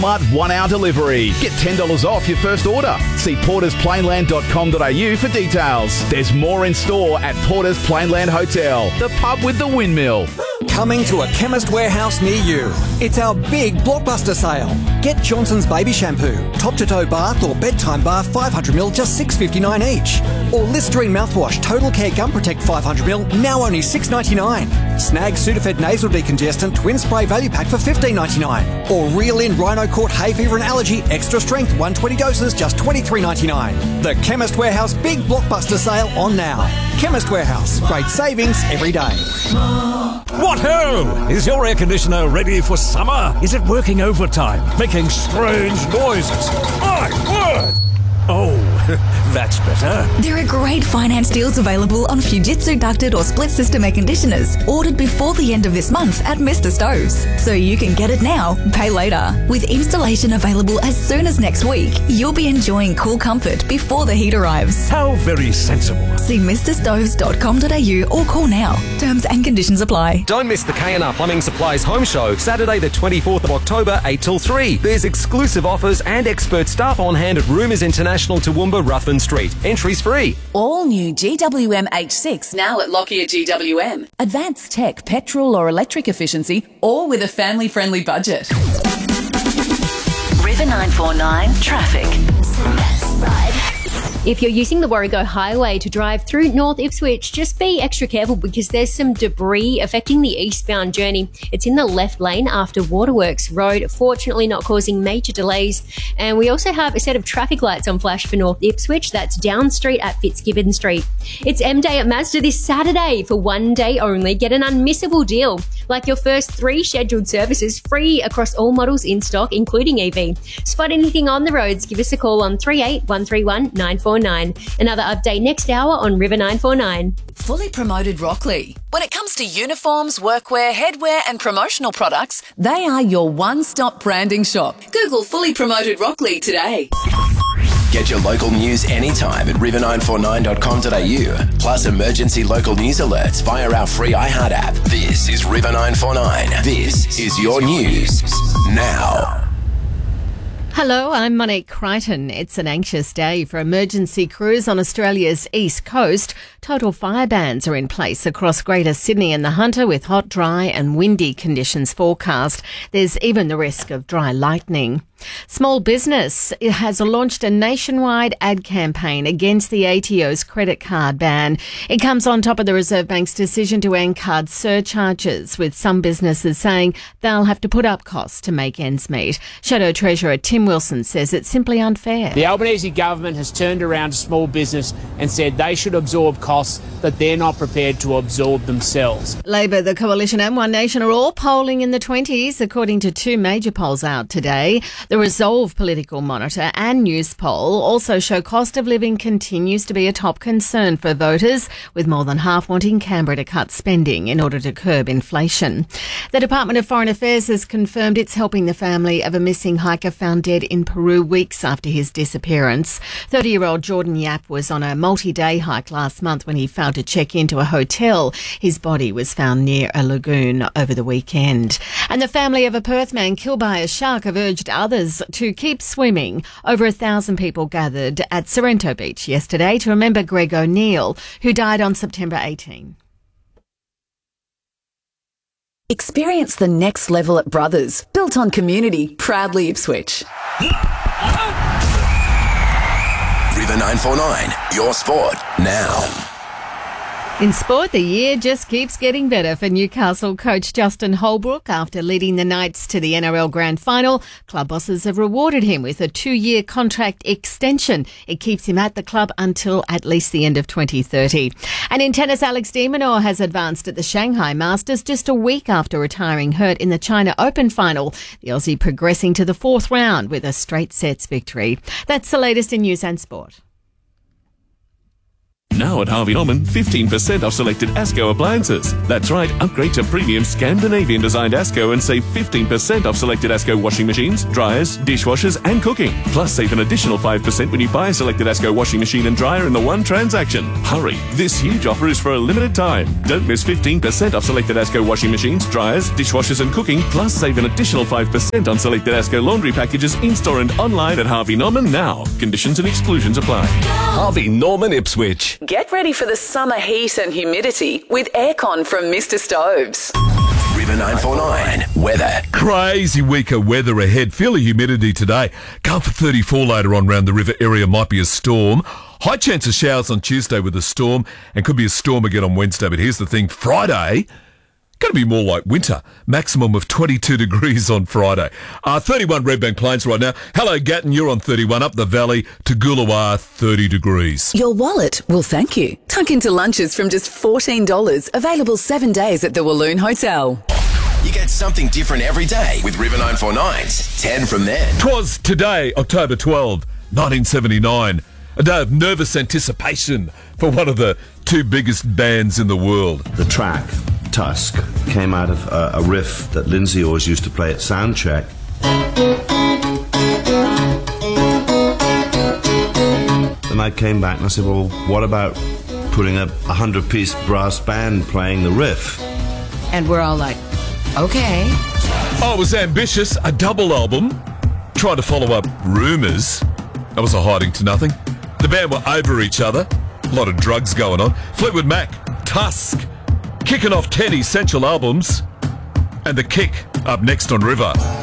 Smart 1 hour delivery. Get $10 off your first order. See portersplainland.com.au for details. There's more in store at Porters Plainland Hotel, the pub with the windmill. Coming to a Chemist Warehouse near you. It's our big blockbuster sale. Get Johnson's Baby Shampoo, top-to-toe bath or bedtime bath 500ml, just $6.59 each. Or Listerine mouthwash, Total Care Gum Protect 500ml, now only $6.99. Snag Sudafed Nasal Decongestant Twin Spray Value Pack for $15.99. Or Reel In Rhino Court Hay Fever and Allergy Extra Strength 120 doses, just $23.99. The Chemist Warehouse big blockbuster sale on now. Chemist Warehouse, great savings every day. What ho! Is your air conditioner ready for summer? Is it working overtime, making strange noises? My word! Oh, that's better. There are great finance deals available on Fujitsu ducted or split system air conditioners ordered before the end of this month at Mr. Stoves. So you can get it now, pay later. With installation available as soon as next week, you'll be enjoying cool comfort before the heat arrives. How very sensible. See mrstoves.com.au or call now. Terms and conditions apply. Don't miss the K&R Plumbing Supplies Home Show, Saturday the 24th of October, 8 till 3. There's exclusive offers and expert staff on hand at Rumours International Toowoomba, Ruthven Street. Entries free. All new GWM H6 now at Lockyer GWM. Advanced tech, petrol or electric efficiency, all with a family-friendly budget. River 949 traffic. If you're using the Warrego Highway to drive through North Ipswich, just be extra careful because there's some debris affecting the eastbound journey. It's in the left lane after Waterworks Road, fortunately not causing major delays. And we also have a set of traffic lights on flash for North Ipswich. That's Down Street at Fitzgibbon Street. It's M Day at Mazda this Saturday. For one day only, get an unmissable deal. Like your first 3 scheduled services free across all models in stock, including EV. Spot anything on the roads, give us a call on 38 131 949. Another update next hour on River 949. Fully Promoted Rockley. When it comes to uniforms, workwear, headwear and promotional products, they are your one-stop branding shop. Google Fully Promoted Rockley today. Get your local news anytime at river949.com.au. Plus emergency local news alerts via our free iHeart app. This is River 949. This is your news now. Hello, I'm Monique Crichton. It's an anxious day for emergency crews on Australia's east coast. Total fire bans are in place across Greater Sydney and the Hunter with hot, dry and windy conditions forecast. There's even the risk of dry lightning. Small business has launched a nationwide ad campaign against the ATO's credit card ban. It comes on top of the Reserve Bank's decision to end card surcharges, with some businesses saying they'll have to put up costs to make ends meet. Shadow Treasurer Tim Wilson says it's simply unfair. The Albanese government has turned around to small business and said they should absorb costs that they're not prepared to absorb themselves. Labor, the Coalition and One Nation are all polling in the 20s, according to 2 major polls out today. The Resolve Political Monitor and News Poll also show cost of living continues to be a top concern for voters, with more than half wanting Canberra to cut spending in order to curb inflation. The Department of Foreign Affairs has confirmed it's helping the family of a missing hiker found dead in Peru weeks after his disappearance. 30-year-old Jordan Yap was on a multi-day hike last month when he failed to check into a hotel. His body was found near a lagoon over the weekend. And the family of a Perth man killed by a shark have urged others to keep swimming. Over 1,000 people gathered at Sorrento Beach yesterday to remember Greg O'Neill, who died on September 18. Experience the next level at Brothers, built on community, proudly Ipswich. River 949, your sport now. In sport, the year just keeps getting better for Newcastle coach Justin Holbrook. After leading the Knights to the NRL Grand Final, club bosses have rewarded him with a 2-year contract extension. It keeps him at the club until at least the end of 2030. And in tennis, Alex de Minaur has advanced at the Shanghai Masters just a week after retiring hurt in the China Open final. The Aussie progressing to the 4th round with a straight sets victory. That's the latest in news and sport. Now at Harvey Norman, 15% off selected ASCO appliances. That's right, upgrade to premium Scandinavian-designed ASCO and save 15% off selected ASCO washing machines, dryers, dishwashers and cooking. Plus, save an additional 5% when you buy a selected ASCO washing machine and dryer in the one transaction. Hurry, this huge offer is for a limited time. Don't miss 15% off selected ASCO washing machines, dryers, dishwashers and cooking. Plus, save an additional 5% on selected ASCO laundry packages in-store and online at Harvey Norman now. Conditions and exclusions apply. Harvey Norman Ipswich. Get ready for the summer heat and humidity with aircon from Mr. Stoves. River 949 weather. Crazy week of weather ahead. Feel the humidity today. Going for 34 later on around the river area. Might be a storm. High chance of showers on Tuesday with a storm, and could be a storm again on Wednesday. But here's the thing, Friday, going to be more like winter. Maximum of 22 degrees on Friday. 31 Redbank Plains right now. Hello, Gatton, you're on 31. Up the valley to Goolawah, 30 degrees. Your wallet will thank you. Tuck into lunches from just $14. Available 7 days at the Walloon Hotel. You get something different every day with River 949's 10 from then. 'Twas today, October 12, 1979. A day of nervous anticipation for one of the two biggest bands in the world. The track, Tusk, came out of a riff that Lindsay always used to play at Soundcheck. Then I came back and I said, well, what about putting a 100-piece brass band playing the riff? And we're all like, okay. Oh, it was ambitious. A double album. Tried to follow up Rumours. That was a hiding to nothing. The band were over each other. A lot of drugs going on. Fleetwood Mac, Tusk. Kicking off 10 essential albums. And The Kick up next on River.